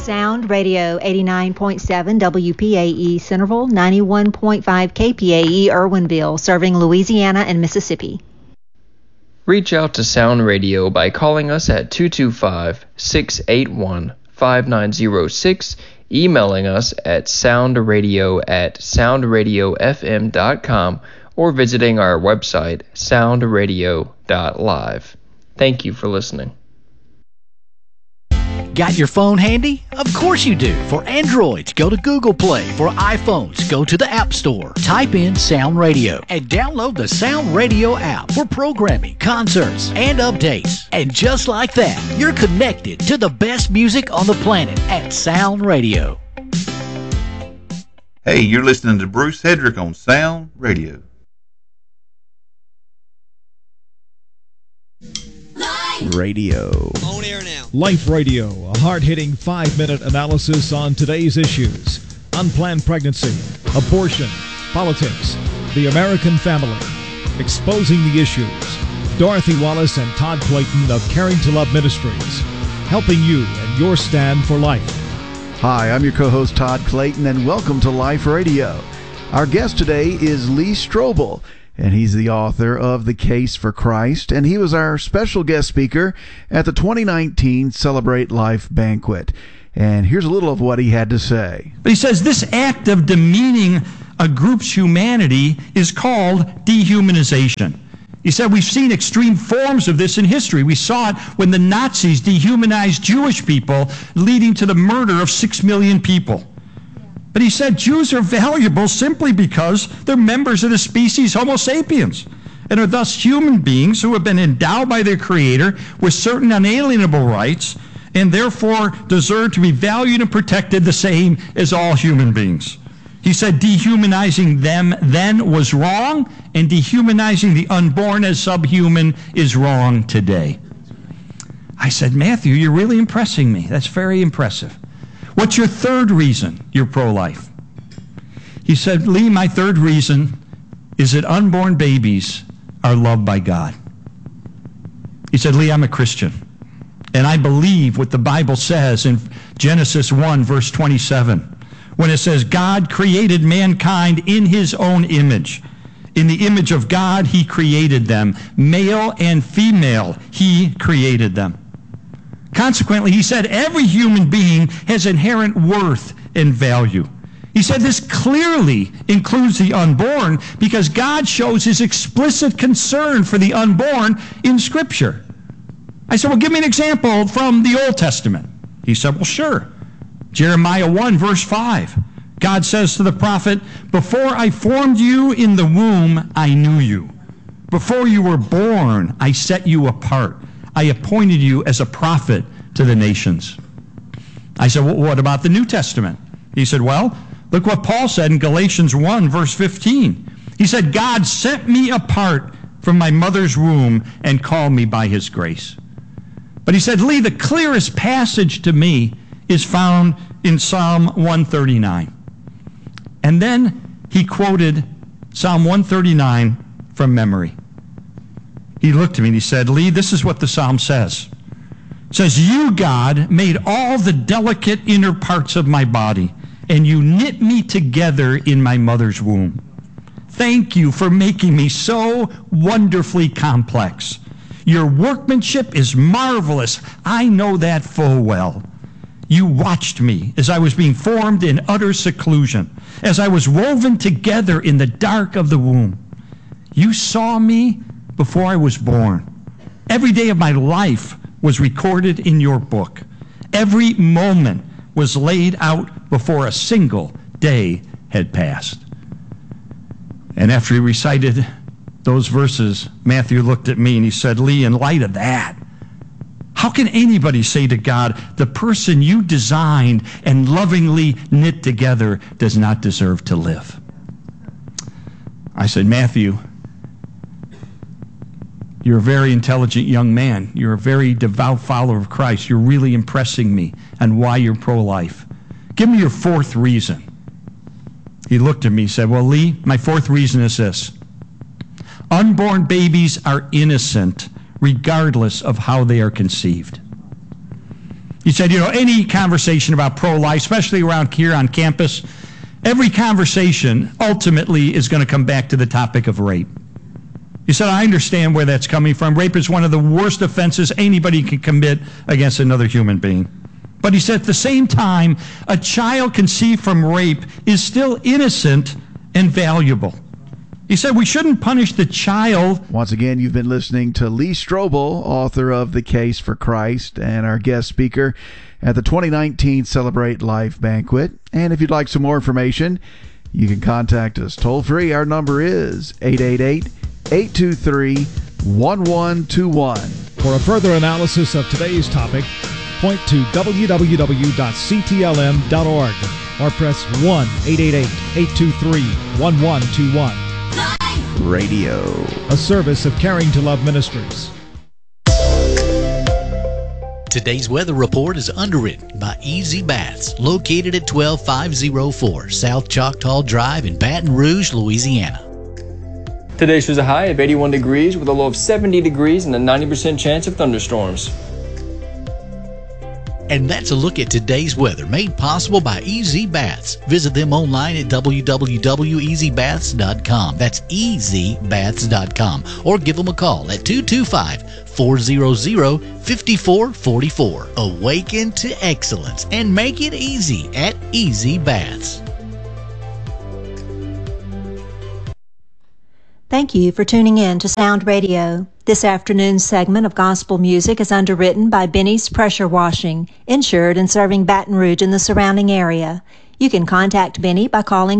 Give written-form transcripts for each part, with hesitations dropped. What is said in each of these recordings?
Sound Radio 89.7 WPAE Centerville, 91.5 KPAE Irwinville, serving Louisiana and Mississippi. Reach out to Sound Radio by calling us at 225-681-5906, emailing us at soundradio@soundradiofm.com, or visiting our website, soundradio.live. Thank you for listening. Got your phone handy? Of course you do. For Androids, go to Google Play. For iPhones, go to the App Store. Type in Sound Radio and download the Sound Radio app for programming, concerts, and updates. And just like that, you're connected to the best music on the planet at Sound Radio. Hey, you're listening to Bruce Hedrick on Sound Radio. Radio. On air now. Life Radio, a hard-hitting 5-minute analysis on today's issues. Unplanned pregnancy, abortion, politics, the American family. Exposing the issues. Dorothy Wallace and Todd Clayton of Caring to Love Ministries. Helping you in your stand for life. Hi, I'm your co-host Todd Clayton, and welcome to Life Radio. Our guest today is Lee Strobel, and he's the author of The Case for Christ, and he was our special guest speaker at the 2019 Celebrate Life banquet. And here's a little of what he had to say. But he says this act of demeaning a group's humanity is called dehumanization. He said we've seen extreme forms of this in history. We saw it when the Nazis dehumanized Jewish people, leading to the murder of 6 million people. But he said Jews are valuable simply because they're members of the species Homo sapiens and are thus human beings who have been endowed by their Creator with certain unalienable rights and therefore deserve to be valued and protected the same as all human beings. He said dehumanizing them then was wrong, and dehumanizing the unborn as subhuman is wrong today. I said, Matthew, you're really impressing me. That's very impressive. What's your third reason you're pro-life? He said, Lee, my third reason is that unborn babies are loved by God. He said, Lee, I'm a Christian, and I believe what the Bible says in Genesis 1, verse 27, when it says, God created mankind in his own image. In the image of God, he created them. Male and female, he created them. Consequently, he said every human being has inherent worth and value. He said this clearly includes the unborn because God shows his explicit concern for the unborn in Scripture. I said, well, give me an example from the Old Testament. He said, well, sure. Jeremiah 1, verse 5. God says to the prophet, before I formed you in the womb, I knew you. Before you were born, I set you apart. I appointed you as a prophet to the nations. I said, well, what about the New Testament? He said, well, look what Paul said in Galatians 1, verse 15. He said, God set me apart from my mother's womb and called me by his grace. But he said, Lee, the clearest passage to me is found in Psalm 139. And then he quoted Psalm 139 from memory. He looked at me and he said, Lee, this is what the Psalm says. It says, you, God, made all the delicate inner parts of my body, and you knit me together in my mother's womb. Thank you for making me so wonderfully complex. Your workmanship is marvelous. I know that full well. You watched me as I was being formed in utter seclusion, as I was woven together in the dark of the womb. You saw me before I was born. Every day of my life was recorded in your book. Every moment was laid out before a single day had passed. And after he recited those verses, Matthew looked at me and he said, Lee, in light of that, how can anybody say to God, the person you designed and lovingly knit together does not deserve to live? I said, Matthew, you're a very intelligent young man. You're a very devout follower of Christ. You're really impressing me on why you're pro-life. Give me your fourth reason. He looked at me and said, well, Lee, my fourth reason is this. Unborn babies are innocent regardless of how they are conceived. He said, any conversation about pro-life, especially around here on campus, every conversation ultimately is going to come back to the topic of rape. He said, I understand where that's coming from. Rape is one of the worst offenses anybody can commit against another human being. But he said, at the same time, a child conceived from rape is still innocent and valuable. He said we shouldn't punish the child. Once again, you've been listening to Lee Strobel, author of The Case for Christ, and our guest speaker at the 2019 Celebrate Life Banquet. And if you'd like some more information, you can contact us toll free. Our number is 888-823-1121. For a further analysis of today's topic, point to www.ctlm.org or press 1-888-823-1121. Radio, a service of Caring to Love Ministries. Today's weather report is underwritten by Easy Baths, located at 12504 South Choctaw Drive in Baton Rouge, Louisiana. Today shows a high of 81 degrees with a low of 70 degrees and a 90% chance of thunderstorms. And that's a look at today's weather, made possible by Easy Baths. Visit them online at www.easybaths.com. That's easybaths.com. Or give them a call at 225-400-5444. Awaken to excellence and make it easy at Easy Baths. Thank you for tuning in to Sound Radio. This afternoon's segment of gospel music is underwritten by Benny's Pressure Washing, insured and serving Baton Rouge and the surrounding area. You can contact Benny by calling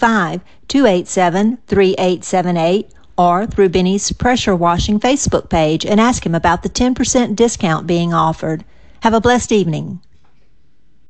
225-287-3878 or through Benny's Pressure Washing Facebook page and ask him about the 10% discount being offered. Have a blessed evening.